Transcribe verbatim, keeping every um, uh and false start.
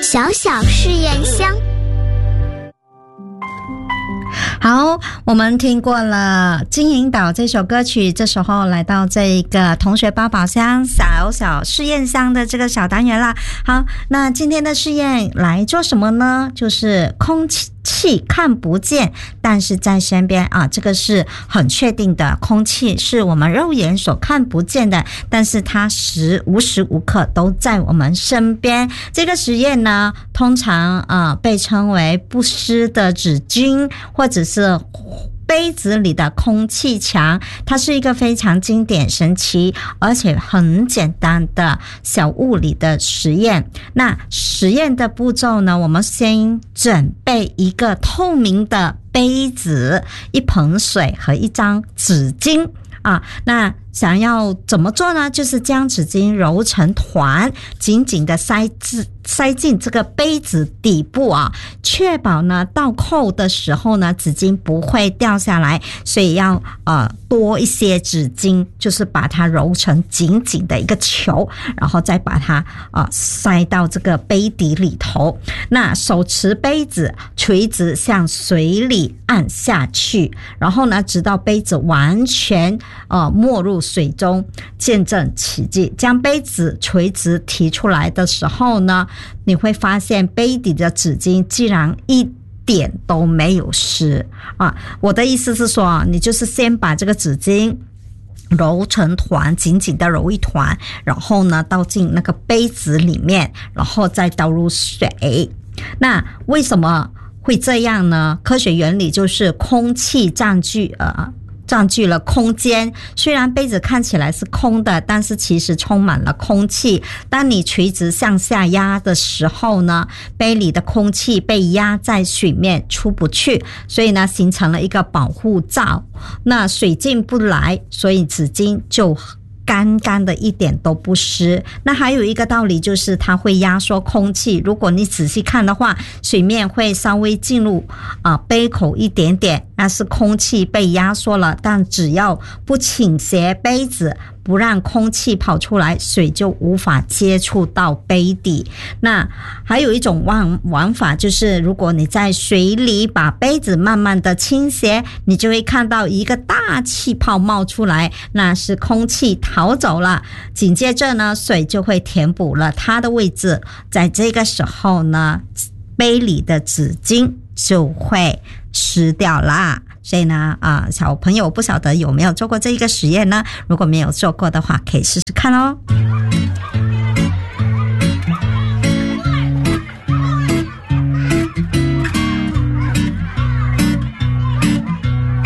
小小试验箱。 好，我们听过了金银岛这首歌曲，这时候来到这一个同学八宝箱小小试验箱的这个小单元啦。好，那今天的试验来做什么呢？就是空气气看不见，但是在身边啊，这个是很确定的，空气是我们肉眼所看不见的，但是它时无时无刻都在我们身边。这个实验呢，通常啊、呃、被称为不湿的纸巾，或者是杯子里的空气墙，它是一个非常经典、神奇而且很简单的小物理的实验。那实验的步骤呢，我们先准备一个透明的杯子、一盆水和一张纸巾啊。那想要怎么做呢？就是将纸巾揉成团，紧紧的塞进塞进这个杯子底部啊，确保呢倒扣的时候呢，纸巾不会掉下来，所以要呃多一些纸巾，就是把它揉成紧紧的一个球，然后再把它呃塞到这个杯底里头。那手持杯子垂直向水里按下去，然后呢，直到杯子完全呃没入水中，见证奇迹。将杯子垂直提出来的时候呢，你会发现杯底的纸巾竟然一点都没有湿啊！我的意思是说，你就是先把这个纸巾揉成团，紧紧的揉一团，然后呢倒进那个杯子里面，然后再倒入水。那为什么会这样呢？科学原理就是空气占据呃占据了空间，虽然杯子看起来是空的，但是其实充满了空气。当你垂直向下压的时候呢，杯里的空气被压在水面出不去，所以呢形成了一个保护罩，那水进不来，所以纸巾就干干的，一点都不湿。那还有一个道理就是它会压缩空气，如果你仔细看的话，水面会稍微进入啊、呃、杯口一点点，那是空气被压缩了，但只要不倾斜杯子，不让空气跑出来，水就无法接触到杯底。那还有一种玩玩法，就是如果你在水里把杯子慢慢的倾斜，你就会看到一个大气泡冒出来，那是空气逃走了，紧接着呢，水就会填补了它的位置，在这个时候呢，杯里的纸巾就会湿掉啦。所以呢，啊、呃，小朋友不晓得有没有做过这一个实验呢？如果没有做过的话，可以试试看哦。